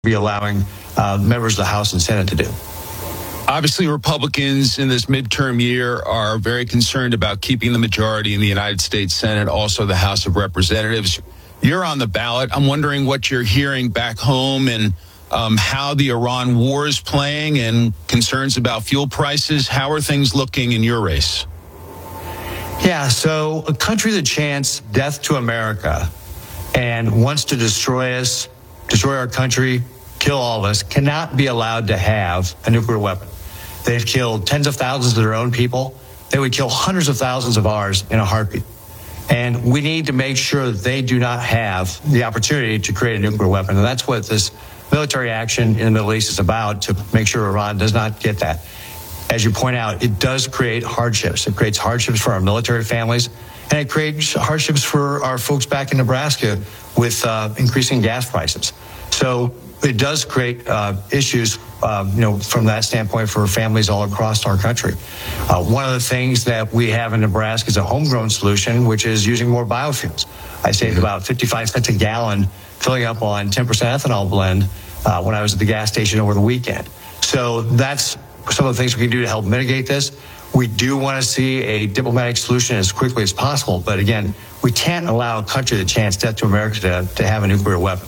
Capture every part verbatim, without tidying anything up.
be allowing uh, members of the House and Senate to do. Obviously, Republicans in this midterm year are very concerned about keeping the majority in the United States Senate, also the House of Representatives. You're on the ballot. I'm wondering what you're hearing back home and um, how the Iran war is playing and concerns about fuel prices. How are things looking in your race? Yeah, so a country that chants death to America and wants to destroy us, destroy our country, kill all of us, cannot be allowed to have a nuclear weapon. They've killed tens of thousands of their own people. They would kill hundreds of thousands of ours in a heartbeat. And we need to make sure that they do not have the opportunity to create a nuclear weapon. And that's what this military action in the Middle East is about, to make sure Iran does not get that. As you point out, it does create hardships. It creates hardships for our military families, and it creates hardships for our folks back in Nebraska with uh, increasing gas prices. So it does create uh, issues, uh, you know, from that standpoint for families all across our country. Uh, one of the things that we have in Nebraska is a homegrown solution, which is using more biofuels. I saved about fifty-five cents a gallon filling up on ten percent ethanol blend uh, when I was at the gas station over the weekend. So that's some of the things we can do to help mitigate this. We do want to see a diplomatic solution as quickly as possible. But again, we can't allow a country that chants death to America to, to have a nuclear weapon.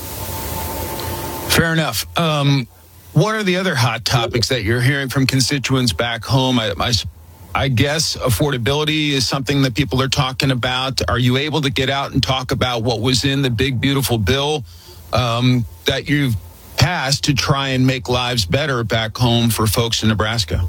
Fair enough. Um, what are the other hot topics that you're hearing from constituents back home? I, I, I guess affordability is something that people are talking about. Are you able to get out and talk about what was in the big, beautiful bill um, that you've passed to try and make lives better back home for folks in Nebraska?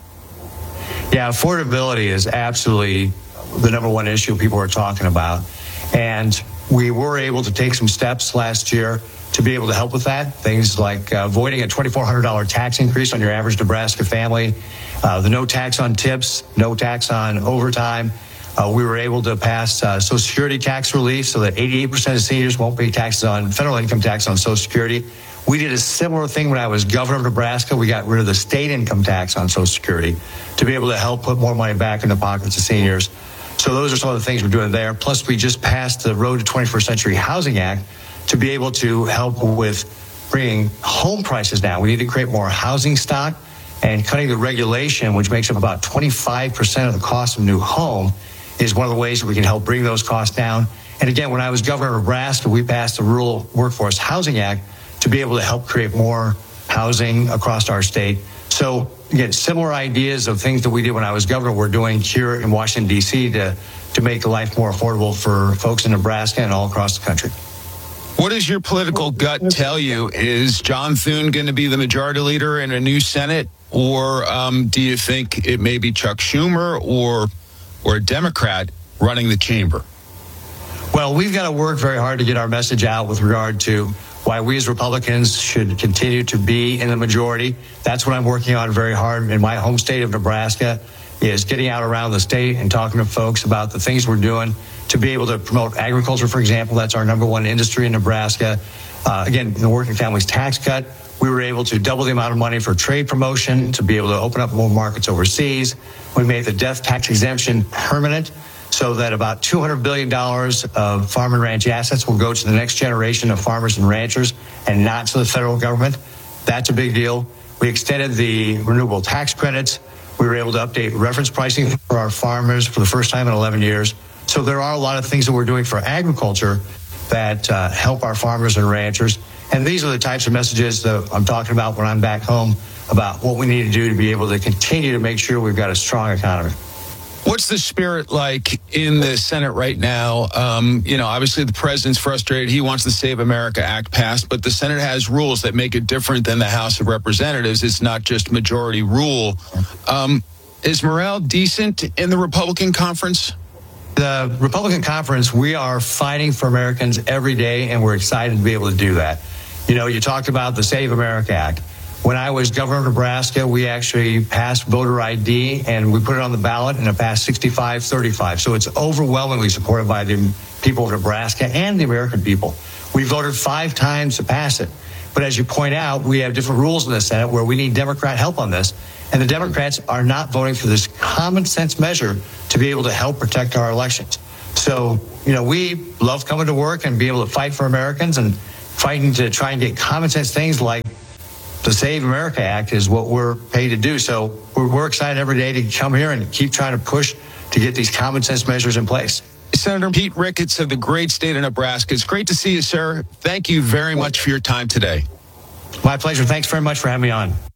Yeah, affordability is absolutely the number one issue people are talking about. And we were able to take some steps last year to be able to help with that. Things like uh, avoiding a twenty-four hundred dollars tax increase on your average Nebraska family, uh, the no tax on tips, no tax on overtime. Uh, we were able to pass uh, Social Security tax relief so that eighty-eight percent of seniors won't pay taxes on federal income tax on Social Security. We did a similar thing when I was governor of Nebraska. We got rid of the state income tax on Social Security to be able to help put more money back in the pockets of seniors. So those are some of the things we're doing there. Plus, we just passed the Road to twenty-first Century Housing Act to be able to help with bringing home prices down. We need to create more housing stock, and cutting the regulation, which makes up about twenty-five percent of the cost of a new home, is one of the ways that we can help bring those costs down. And again, when I was governor of Nebraska, we passed the Rural Workforce Housing Act to be able to help create more housing across our state. So again, similar ideas of things that we did when I was governor, we're doing here in Washington, D C to, to make life more affordable for folks in Nebraska and all across the country. What does your political gut tell you? Is John Thune going to be the majority leader in a new Senate? Or um, do you think it may be Chuck Schumer or, or a Democrat running the chamber? Well, we've got to work very hard to get our message out with regard to why we as Republicans should continue to be in the majority. That's what I'm working on very hard in my home state of Nebraska, is getting out around the state and talking to folks about the things we're doing to be able to promote agriculture, for example. That's our number one industry in Nebraska. Uh, again, the working families tax cut, we were able to double the amount of money for trade promotion to be able to open up more markets overseas. We made the death tax exemption permanent, so that about two hundred billion dollars of farm and ranch assets will go to the next generation of farmers and ranchers and not to the federal government. That's a big deal. We extended the renewable tax credits. We were able to update reference pricing for our farmers for the first time in eleven years. So there are a lot of things that we're doing for agriculture that uh, help our farmers and ranchers. And these are the types of messages that I'm talking about when I'm back home, about what we need to do to be able to continue to make sure we've got a strong economy. What's the spirit like in the Senate right now? Um, you know, obviously the president's frustrated. He wants the Save America Act passed, but the Senate has rules that make it different than the House of Representatives. It's not just majority rule. Um, is morale decent in the Republican conference? The Republican conference, we are fighting for Americans every day, and we're excited to be able to do that. You know, you talked about the Save America Act. When I was governor of Nebraska, we actually passed voter I D, and we put it on the ballot, and it passed sixty-five thirty-five. So it's overwhelmingly supported by the people of Nebraska and the American people. We voted five times to pass it. But as you point out, we have different rules in the Senate where we need Democrat help on this. And the Democrats are not voting for this common sense measure to be able to help protect our elections. So, you know, we love coming to work and be able to fight for Americans. And fighting to try and get common sense things like the Save America Act is what we're paid to do. So we're, we're excited every day to come here and keep trying to push to get these common sense measures in place. Senator Pete Ricketts of the great state of Nebraska. It's great to see you, sir. Thank you very much for your time today. My pleasure. Thanks very much for having me on.